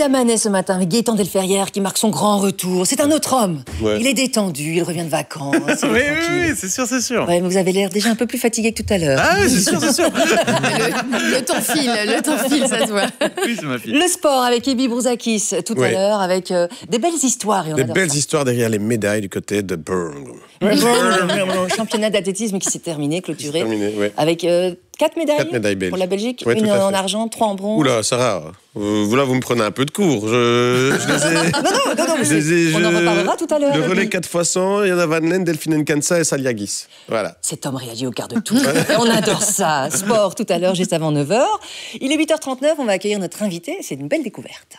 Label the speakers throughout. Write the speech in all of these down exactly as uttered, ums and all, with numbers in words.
Speaker 1: Manet ce matin avec Gaëtan Delferrière qui marque son grand retour. C'est un autre homme. Ouais. Il est détendu, il revient de vacances.
Speaker 2: oui, oui, oui, c'est sûr, c'est sûr.
Speaker 1: Ouais, mais vous avez l'air déjà un peu plus fatigué que tout à l'heure.
Speaker 2: Ah oui, c'est sûr, c'est sûr.
Speaker 3: le, le temps file, le temps file, ça se voit.
Speaker 2: Oui, c'est ma fille.
Speaker 1: Le sport avec Ebi Broussakis tout ouais. à l'heure, avec euh, des belles histoires. Et on
Speaker 4: des belles
Speaker 1: ça.
Speaker 4: histoires derrière les médailles du côté de Burn.
Speaker 1: Le championnat d'athlétisme qui s'est terminé, clôturé, terminé, ouais. avec euh, quatre médailles, quatre médailles pour la Belgique, ouais, une en argent, trois en bronze.
Speaker 4: Oula, Sarah, vous là vous me prenez un peu de cours. Je, je les ai...
Speaker 1: non, non, non, non je les ai, on je... en reparlera tout à l'heure.
Speaker 4: Le relais quatre fois cent, il y en a Van Len, Delphine Nkansa et Saliagis. Voilà.
Speaker 1: Cet homme réagit au quart de tour. Et on adore ça. Sport tout à l'heure, juste avant neuf heures. Il est huit heures trente-neuf, on va accueillir notre invité. C'est une belle découverte.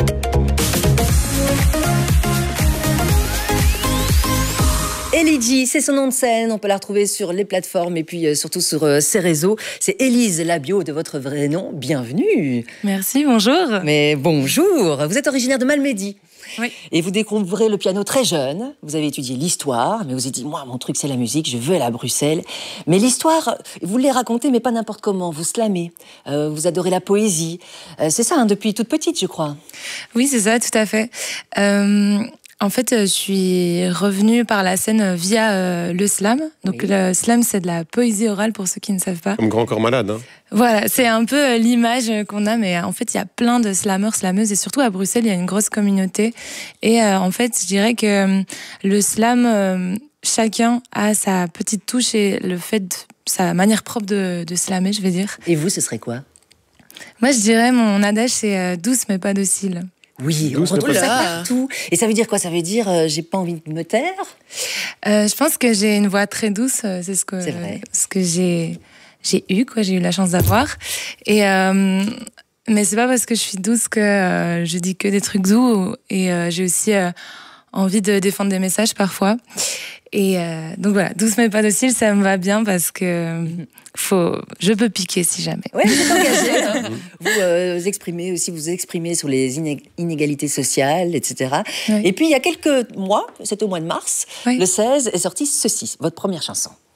Speaker 1: Ellie G, c'est son nom de scène, on peut la retrouver sur les plateformes et puis euh, surtout sur euh, ses réseaux. C'est Élise Labio de votre vrai nom, bienvenue.
Speaker 3: Merci, bonjour.
Speaker 1: Mais bonjour, vous êtes originaire de Malmedy.
Speaker 3: Oui.
Speaker 1: Et vous découvrez le piano très jeune, vous avez étudié l'histoire, mais vous avez dit, moi mon truc c'est la musique, je veux aller à Bruxelles. Mais l'histoire, vous les racontez mais pas n'importe comment, vous slamez, euh, vous adorez la poésie. Euh, c'est ça, hein, depuis toute petite je crois.
Speaker 3: Oui, c'est ça, tout à fait. Euh... En fait, je suis revenue par la scène via euh, le slam. Donc, oui. Le slam, c'est de la poésie orale pour ceux qui ne savent pas.
Speaker 4: Comme Grand Corps Malade. Hein.
Speaker 3: Voilà, c'est un peu euh, l'image qu'on a, mais en fait, il y a plein de slameurs, slameuses, et surtout à Bruxelles, il y a une grosse communauté. Et euh, en fait, je dirais que euh, le slam, euh, chacun a sa petite touche et le fait, de, sa manière propre de, de slammer, je vais dire.
Speaker 1: Et vous, ce serait quoi?
Speaker 3: Moi, je dirais, mon adage, c'est euh, douce mais pas docile.
Speaker 1: Oui, on retrouve ça partout. Et ça veut dire quoi? Ça veut dire euh, j'ai pas envie de me taire?
Speaker 3: euh, Je pense que j'ai une voix très douce. C'est ce que,
Speaker 1: c'est vrai.
Speaker 3: ce que j'ai, j'ai eu, quoi. J'ai eu la chance d'avoir. Et euh, mais c'est pas parce que je suis douce que euh, je dis que des trucs doux. Et euh, j'ai aussi euh, envie de défendre des messages parfois. Et euh, donc voilà, douce mais pas docile, ça me va bien parce que faut, je peux piquer si jamais.
Speaker 1: Oui, vous êtes engagé. Hein. Vous euh, exprimez aussi, vous exprimez sur les inégalités sociales, et cetera. Oui. Et puis il y a quelques mois, c'est au mois de mars, oui. le seize, est sorti ceci, votre première chanson.